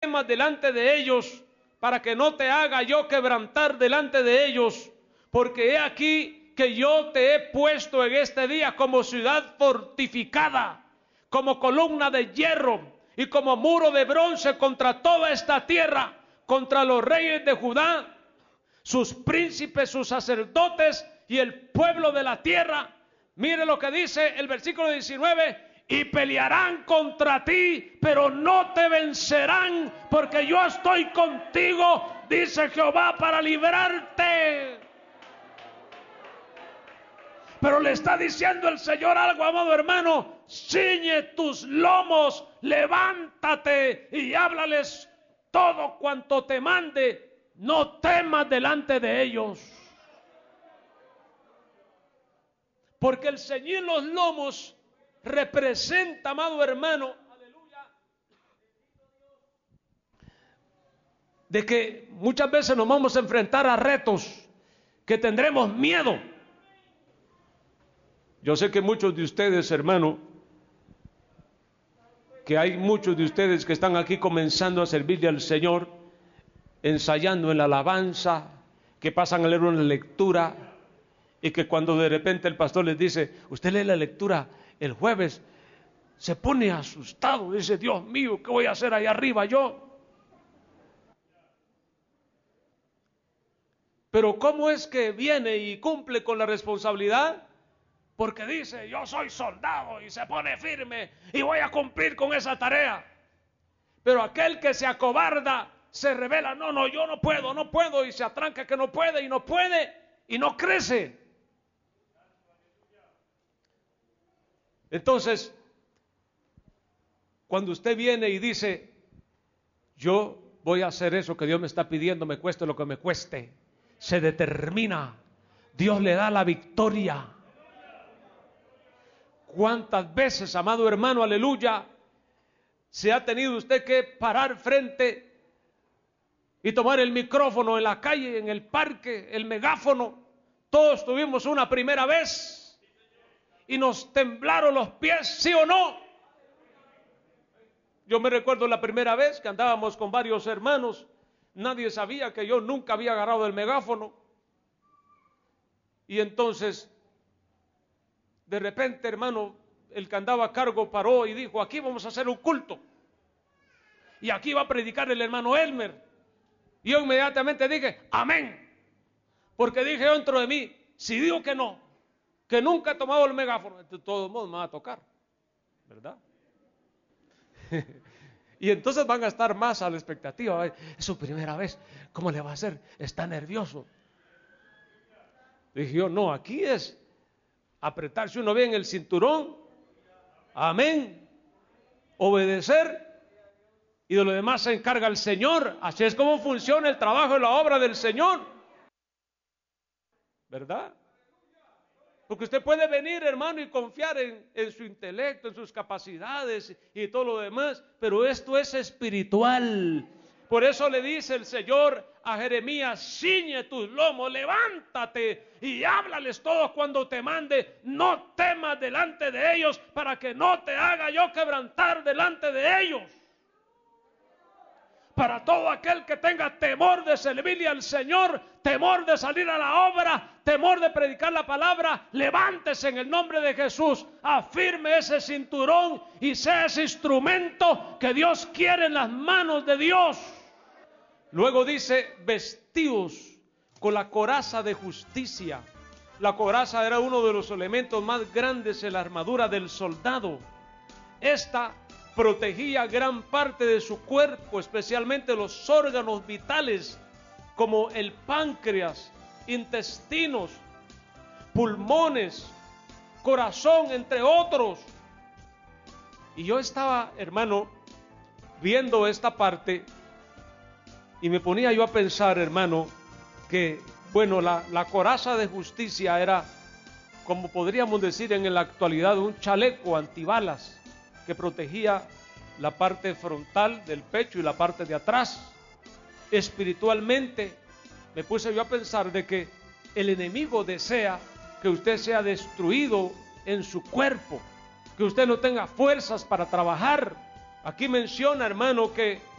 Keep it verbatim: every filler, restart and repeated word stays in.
temas delante de ellos, para que no te haga yo quebrantar delante de ellos, porque he aquí que yo te he puesto en este día como ciudad fortificada, como columna de hierro y como muro de bronce contra toda esta tierra, contra los reyes de Judá, sus príncipes, sus sacerdotes y el pueblo de la tierra. Mire lo que dice el versículo diecinueve: y pelearán contra ti, pero no te vencerán, porque yo estoy contigo, dice Jehová, para librarte. Pero le está diciendo el Señor algo, amado hermano: ciñe tus lomos, levántate y háblales todo cuanto te mande, no temas delante de ellos. Porque el ceñir los lomos representa, amado hermano, aleluya, de que muchas veces nos vamos a enfrentar a retos que tendremos miedo. Yo sé que muchos de ustedes, hermano, que hay muchos de ustedes que están aquí comenzando a servirle al Señor, ensayando en la alabanza, que pasan a leer una lectura, y que cuando de repente el pastor les dice: usted lee la lectura el jueves, se pone asustado, dice: Dios mío, ¿qué voy a hacer allá arriba yo? Pero ¿cómo es que viene y cumple con la responsabilidad? Porque dice: yo soy soldado, y se pone firme y voy a cumplir con esa tarea. Pero aquel que se acobarda, se revela: no, no, yo no puedo, no puedo, y se atranca que no puede, y no puede, y no crece. Entonces, cuando usted viene y dice: yo voy a hacer eso que Dios me está pidiendo, me cueste lo que me cueste, se determina, Dios le da la victoria. ¿Cuántas veces, amado hermano, aleluya, se ha tenido usted que parar frente y tomar el micrófono en la calle, en el parque, el megáfono? Todos tuvimos una primera vez y nos temblaron los pies, ¿sí o no? Yo me recuerdo la primera vez que andábamos con varios hermanos, nadie sabía que yo nunca había agarrado el megáfono, y entonces de repente, hermano, el que andaba a cargo paró y dijo: aquí vamos a hacer un culto, y aquí va a predicar el hermano Elmer. Y yo inmediatamente dije: amén, porque dije dentro de mí: si digo que no, que nunca he tomado el megáfono, de todos modos me va a tocar, ¿verdad? Y entonces van a estar más a la expectativa. Es su primera vez, ¿cómo le va a hacer? Está nervioso. Dije yo: no, aquí es apretarse uno bien el cinturón, amén, obedecer, y de lo demás se encarga el Señor. Así es como funciona el trabajo y la obra del Señor, ¿verdad? Porque usted puede venir, hermano, y confiar en, en su intelecto, en sus capacidades y todo lo demás, pero esto es espiritual. Por eso le dice el Señor a Jeremías: ciñe tus lomos, levántate y háblales todos cuando te mande, no temas delante de ellos, para que no te haga yo quebrantar delante de ellos. Para todo aquel que tenga temor de servirle al Señor, temor de salir a la obra, temor de predicar la palabra, levántese en el nombre de Jesús, afirme ese cinturón y sea ese instrumento que Dios quiere en las manos de Dios. Luego dice: vestidos con la coraza de justicia. La coraza era uno de los elementos más grandes en la armadura del soldado. Esta protegía gran parte de su cuerpo, especialmente los órganos vitales, como el páncreas, intestinos, pulmones, corazón, entre otros. Y yo estaba, hermano, viendo esta parte, y me ponía yo a pensar, hermano, que, bueno, la, la coraza de justicia era, como podríamos decir en la actualidad, un chaleco antibalas que protegía la parte frontal del pecho y la parte de atrás. Espiritualmente, me puse yo a pensar de que el enemigo desea que usted sea destruido en su cuerpo, que usted no tenga fuerzas para trabajar. Aquí menciona, hermano, que